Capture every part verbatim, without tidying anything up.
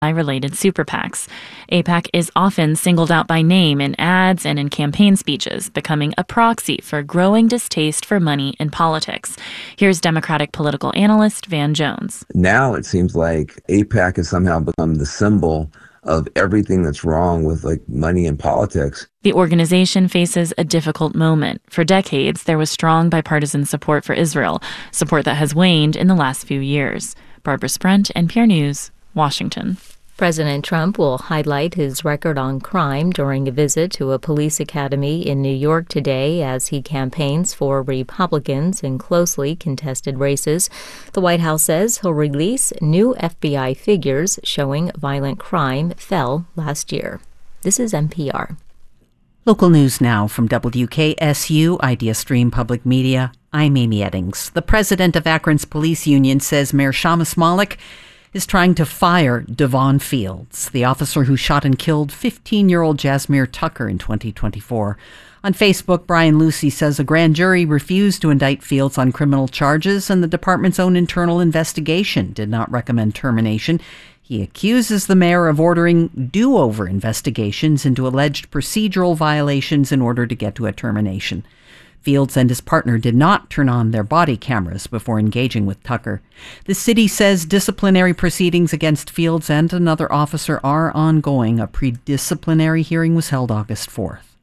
related super PACs. AIPAC is often singled out by name in ads and in campaign speeches, becoming a proxy for growing distaste for money in politics. Here's Democratic political analyst Van Jones. Now it seems like AIPAC has somehow become the symbol of everything that's wrong with like money in politics. The organization faces a difficult moment. For decades, there was strong bipartisan support for Israel, support that has waned in the last few years. Barbara Sprent, N P R News, Washington. President Trump will highlight his record on crime during a visit to a police academy in New York today as he campaigns for Republicans in closely contested races. The White House says he'll release new F B I figures showing violent crime fell last year. This is N P R. Local news now from W K S U, Idea Stream Public Media. I'm Amy Eddings. The president of Akron's police union says Mayor Shamus Malik is trying to fire Devon Fields, the officer who shot and killed fifteen-year-old Jasmine Tucker in twenty twenty-four. On Facebook, Brian Lucy says a grand jury refused to indict Fields on criminal charges, and the department's own internal investigation did not recommend termination. He accuses the mayor of ordering do-over investigations into alleged procedural violations in order to get to a termination. Fields and his partner did not turn on their body cameras before engaging with Tucker. The city says disciplinary proceedings against Fields and another officer are ongoing. A pre-disciplinary hearing was held August fourth.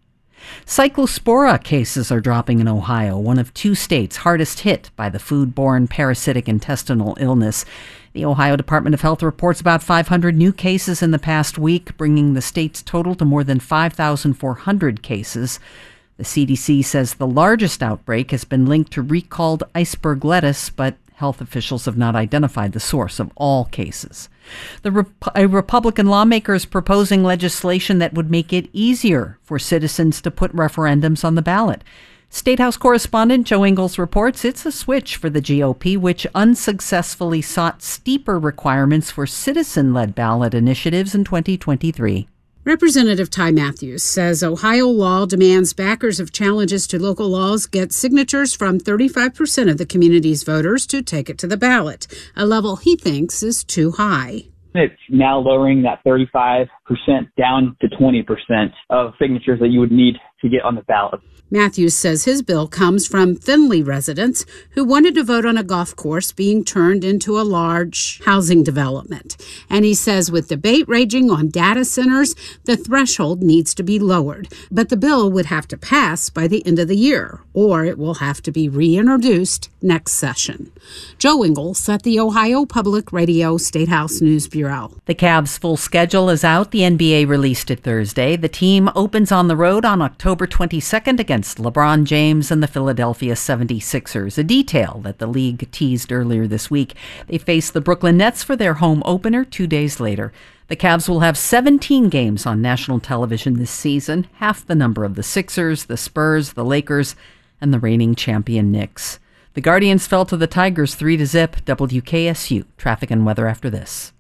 Cyclospora cases are dropping in Ohio, one of two states hardest hit by the food-borne parasitic intestinal illness. The Ohio Department of Health reports about five hundred new cases in the past week, bringing the state's total to more than five thousand four hundred cases. The C D C says the largest outbreak has been linked to recalled iceberg lettuce, but health officials have not identified the source of all cases. The Rep- a Republican lawmaker is proposing legislation that would make it easier for citizens to put referendums on the ballot. State House correspondent Joe Ingles reports it's a switch for the G O P, which unsuccessfully sought steeper requirements for citizen-led ballot initiatives in twenty twenty-three. Representative Ty Matthews says Ohio law demands backers of challenges to local laws get signatures from thirty-five percent of the community's voters to take it to the ballot, a level he thinks is too high. It's now lowering that thirty-five percent down to twenty percent of signatures that you would need to get on the ballot. Matthews says his bill comes from Findlay residents who wanted to vote on a golf course being turned into a large housing development. And he says with debate raging on data centers, the threshold needs to be lowered. But the bill would have to pass by the end of the year, or it will have to be reintroduced next session. Joe Ingles at the Ohio Public Radio State House News Bureau. The Cavs' full schedule is out. The N B A released it Thursday. The team opens on the road on October twenty-second against LeBron James and the Philadelphia seventy-sixers, a detail that the league teased earlier this week. They face the Brooklyn Nets for their home opener two days later. The Cavs will have seventeen games on national television this season, half the number of the Sixers, the Spurs, the Lakers, and the reigning champion Knicks. The Guardians fell to the Tigers three to zip. W K S U. Traffic and weather after this.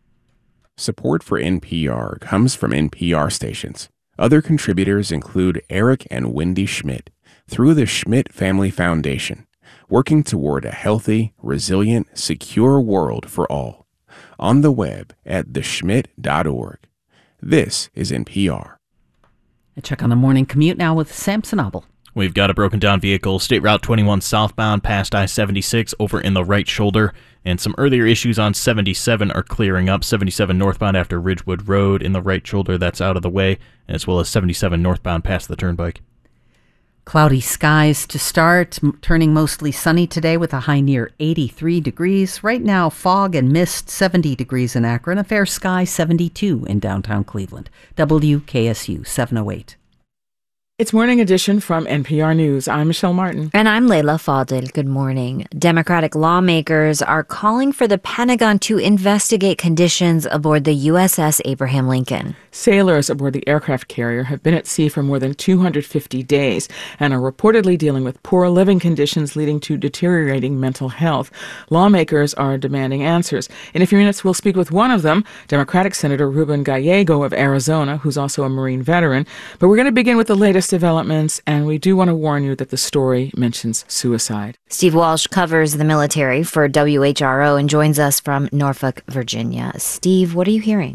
Support for N P R comes from N P R stations. Other contributors include Eric and Wendy Schmidt through the Schmidt Family Foundation, working toward a healthy, resilient, secure world for all. On the web at the schmidt dot org. This is N P R. A check on the morning commute now with Samson Abel. We've got a broken down vehicle, State Route twenty-one southbound past I seventy-six over in the right shoulder. And some earlier issues on seventy-seven are clearing up. seventy-seven northbound after Ridgewood Road in the right shoulder, that's out of the way, as well as seventy-seven northbound past the turnpike. Cloudy skies to start, m- turning mostly sunny today with a high near eighty-three degrees. Right now, fog and mist, seventy degrees in Akron. A fair sky, seventy-two in downtown Cleveland. W K S U seven oh eight. It's Morning Edition from N P R News. I'm Michelle Martin. And I'm Layla Fadel. Good morning. Democratic lawmakers are calling for the Pentagon to investigate conditions aboard the U S S Abraham Lincoln. Sailors aboard the aircraft carrier have been at sea for more than two hundred fifty days and are reportedly dealing with poor living conditions leading to deteriorating mental health. Lawmakers are demanding answers. In a few minutes, we'll speak with one of them, Democratic Senator Ruben Gallego of Arizona, who's also a Marine veteran. But we're going to begin with the latest latest developments, and we do want to warn you that the story mentions suicide. Steve Walsh covers the military for W H R O and joins us from Norfolk, Virginia. Steve, what are you hearing?